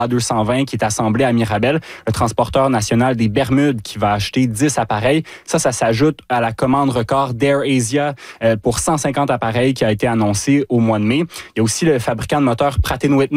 A220 qui est assemblé à Mirabel, le transporteur national des Bermudes qui va acheter 10 appareils. Ça s'ajoute à la commande record d'AirAsia pour 150 appareils qui a été annoncée au mois de mai. Il y a aussi le fabricant de moteurs Pratt & Whitney